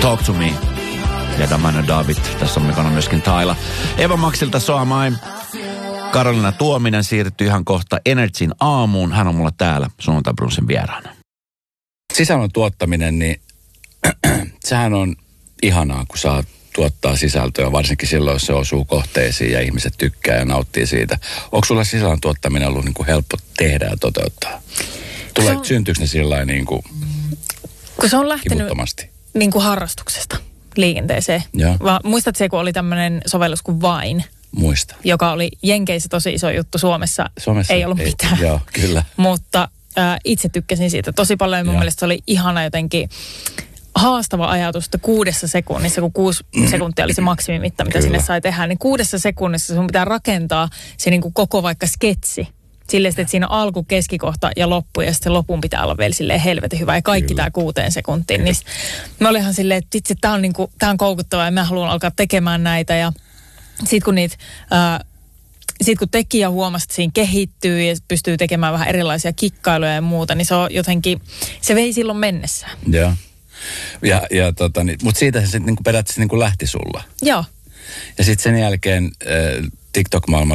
Talk to me. Ja tämän David. Tässä on mukana myöskin Taila. Eva Maxilta Soamai. Karolina Tuominen siirtyy ihan kohta Energyn aamuun. Hän on mulla täällä sunnuntai-brunssin vieraana. Sisällön tuottaminen, niin sehän on ihanaa, kun saa tuottaa sisältöä, varsinkin silloin, jos se osuu kohteisiin ja ihmiset tykkää ja nauttii siitä. Onko sulla sisällön tuottaminen ollut niin kuin helppo tehdä ja toteuttaa? Syntyykö ne sillä niin kuin kun se on lähtenyt niin kuin harrastuksesta liikenteeseen. Muistatko se, kun oli tämmöinen sovellus kuin Vine? Muista. Joka oli Jenkeissä tosi iso juttu. Suomessa ei ollut mitään. Joo, kyllä. Mutta itse tykkäsin siitä tosi paljon ja mun mielestä se oli ihana jotenkin haastava ajatus, että 6 sekunnissa, kun 6 sekuntia oli se maksimimitta, mitä sinne sai tehdä, niin 6 sekunnissa sun pitää rakentaa se niin kuin koko vaikka sketsi. Silleen, että siinä on alku, keskikohta ja loppu, ja sitten lopun pitää olla vielä silleen helvetin hyvä, ja kaikki tämä 6 sekuntiin. Niin mä olin ihan silleen, että itse tämä on, niinku, on koukuttavaa, ja mä haluan alkaa tekemään näitä, ja sitten kun kun tekijä huomasi, että siinä kehittyy ja pystyy tekemään vähän erilaisia kikkailuja ja muuta, niin se on jotenkin, se vei silloin mennessään. Joo. Mutta siitä se sitten niinku periaatteessa niinku lähti sulla. Joo. Ja sitten sen jälkeen TikTok-maailma